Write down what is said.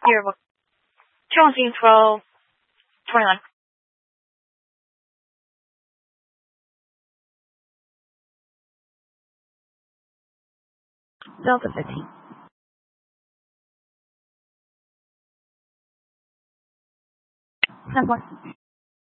Yearbook. Jonesing throw 21. Delta 15. Ten points.